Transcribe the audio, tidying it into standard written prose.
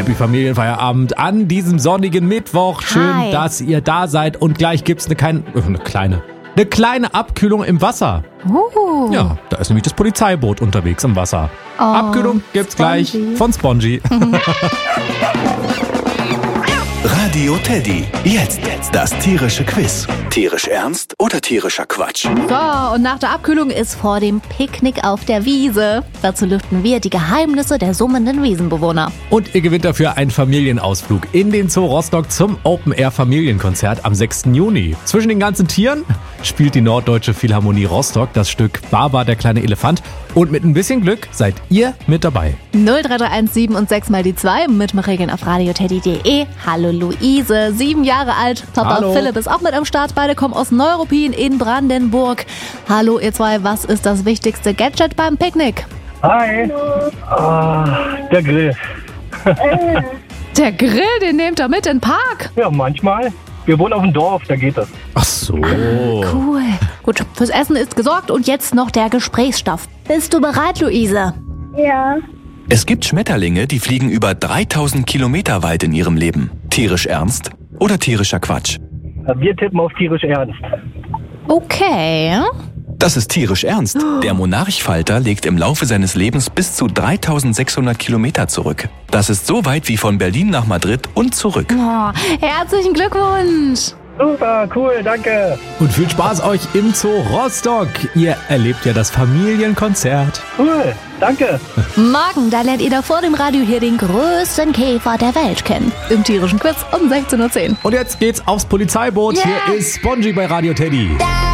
Supi Familienfeierabend an diesem sonnigen Mittwoch. Schön, Hi. dass ihr da seid. Und gleich gibt's eine kleine Abkühlung im Wasser. Ja, da ist nämlich das Polizeiboot unterwegs im Wasser. Abkühlung gibt's gleich von Spongy. Radio Teddy. Jetzt das tierische Quiz. Tierisch ernst oder tierischer Quatsch? So, und nach der Abkühlung ist vor dem Picknick auf der Wiese. Dazu lüften wir die Geheimnisse der summenden Wiesenbewohner. Und ihr gewinnt dafür einen Familienausflug in den Zoo Rostock zum Open-Air-Familienkonzert am 6. Juni. Zwischen den ganzen Tieren spielt die Norddeutsche Philharmonie Rostock das Stück Baba, der kleine Elefant. Und mit ein bisschen Glück seid ihr mit dabei. 0331 7 und 6 mal die 2 mit Regeln auf radioteddy.de. Hallo Luise, 7 Jahre alt. Papa Hallo. Philipp ist auch mit am Start. Beide kommen aus Neuruppin in Brandenburg. Hallo ihr zwei, was ist das wichtigste Gadget beim Picknick? Hi. Der Grill. Der Grill, den nehmt ihr mit in den Park. Ja, manchmal. Wir wohnen auf dem Dorf, da geht das. Ach so. Cool. Gut, fürs Essen ist gesorgt und jetzt noch der Gesprächsstoff. Bist du bereit, Luise? Ja. Es gibt Schmetterlinge, die fliegen über 3000 Kilometer weit in ihrem Leben. Tierisch ernst oder tierischer Quatsch? Wir tippen auf tierisch ernst. Okay. Das ist tierisch ernst. Der Monarchfalter legt im Laufe seines Lebens bis zu 3600 Kilometer zurück. Das ist so weit wie von Berlin nach Madrid und zurück. Oh, herzlichen Glückwunsch. Super, cool, danke. Und viel Spaß euch im Zoo Rostock. Ihr erlebt ja das Familienkonzert. Cool, danke. Morgen, da lernt ihr da vor dem Radio hier den größten Käfer der Welt kennen. Im tierischen Quiz um 16:10 Uhr. Und jetzt geht's aufs Polizeiboot. Yeah. Hier ist Spongy bei Radio Teddy.